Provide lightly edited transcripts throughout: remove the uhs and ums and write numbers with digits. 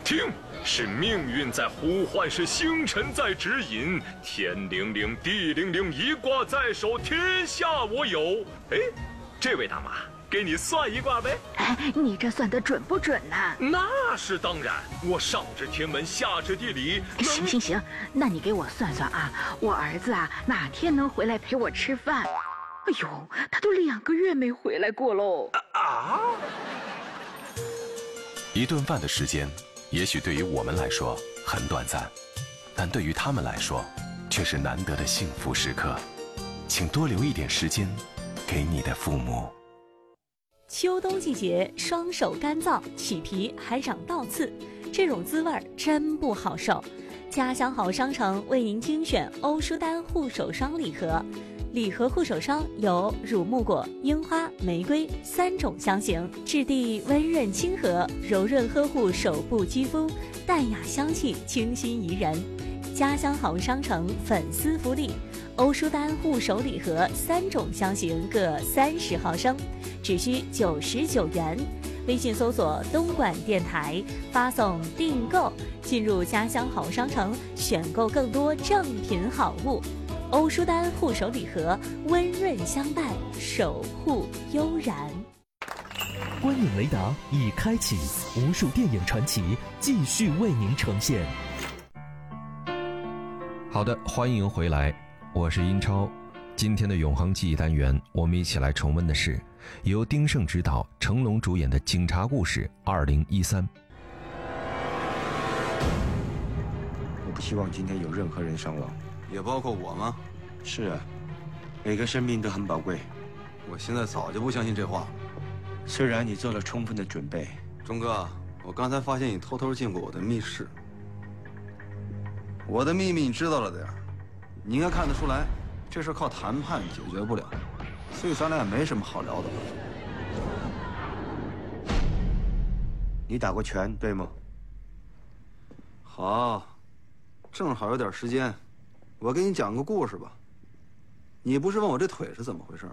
听，是命运在呼唤，是星辰在指引。天灵灵，地灵灵，一卦在手，天下我有。哎，这位大妈，给你算一卦呗。 哎，你这算得准不准呢？ 那是当然，我上知天文，下知地理。 行，那你给我算算啊，我儿子啊哪天能回来陪我吃饭？哎呦，他都2个月没回来过喽。 一顿饭的时间，也许对于我们来说很短暂，但对于他们来说，却是难得的幸福时刻。请多留一点时间给你的父母。 秋冬季节，双手干燥，起皮还长倒刺，这种滋味真不好受。家乡好商城为您精选欧舒丹护手霜礼盒，礼盒护手霜有乳木果、樱花、玫瑰3种香型，质地温润亲和，柔润呵护手部肌肤，淡雅香气清新宜人。家乡好商城粉丝福利，欧舒丹护手礼盒3种香型各30毫升，只需99元。微信搜索东莞电台，发送订购，进入家乡好商城，选购更多正品好物。欧舒丹护手礼盒，温润相伴，守护悠然。 观影雷达已开启，无数电影传奇继续为您呈现。 好的，欢迎回来，我是英超。今天的永恒记忆单元，我们一起来重温的是由丁晟执导、成龙主演的《警察故事2013》。 我不希望今天有任何人伤亡， 也包括我吗？ 是啊，每个生命都很宝贵。 我现在早就不相信这话了。 虽然你做了充分的准备， 钟哥，我刚才发现你偷偷进过我的密室，我的秘密你知道了点儿，你应该看得出来，这事靠谈判解决不了，所以咱俩也没什么好聊的。 你打过拳对吗？ 好，正好有点时间，我给你讲个故事吧。你不是问我这腿是怎么回事吗？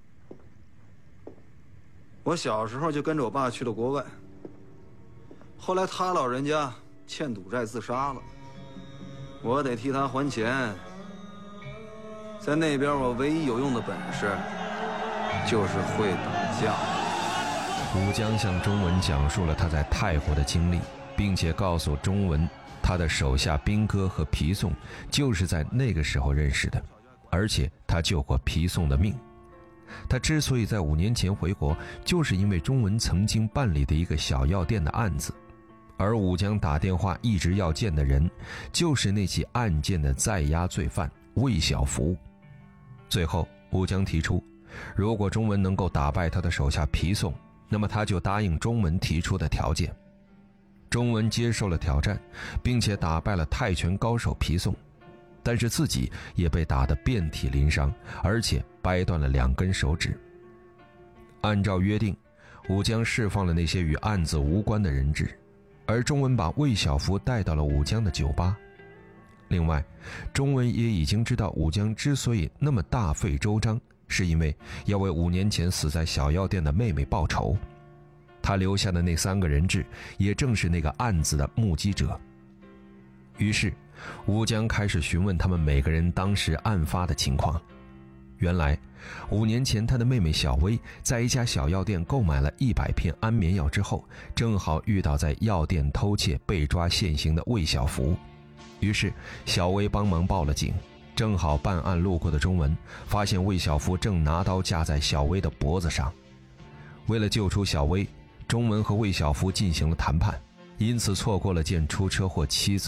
我小时候就跟着我爸去了国外，后来他老人家欠赌债自杀了，我得替他还钱。在那边我唯一有用的本事就是会打架。 吴江向钟文讲述了他在泰国的经历，并且告诉钟文，他的手下兵哥和皮宋就是在那个时候认识的，而且他救过皮宋的命。他之所以在5年前回国，就是因为钟文曾经办理的一个小药店的案子，而吴江打电话一直要见的人，就是那起案件的在押罪犯魏小福。最后吴江提出，如果钟文能够打败他的手下皮宋，那么他就答应钟文提出的条件。钟文接受了挑战，并且打败了泰拳高手皮宋，但是自己也被打得遍体鳞伤，而且掰断了2根手指。按照约定，吴江释放了那些与案子无关的人质，而钟文把魏小福带到了吴江的酒吧。另外，钟文也已经知道吴江之所以那么大费周章，是因为要为5年前死在小药店的妹妹报仇。他留下的那3个人质，也正是那个案子的目击者。于是吴江开始询问他们每个人当时案发的情况。原来5年前，他的妹妹小薇在一家小药店购买了100片安眠药之后，正好遇到在药店偷窃被抓现行的魏小福。于是小薇帮忙报了警，正好办案路过的钟文发现魏小福正拿刀架在小薇的脖子上。为了救出小薇，钟文和魏小福进行了谈判，因此错过了见出车祸妻子